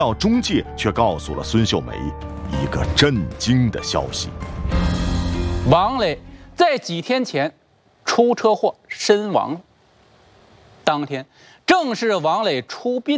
到中介却告诉了孙秀梅一个震惊的消息： 王磊在几天前出车祸身亡。当天正是王磊出殡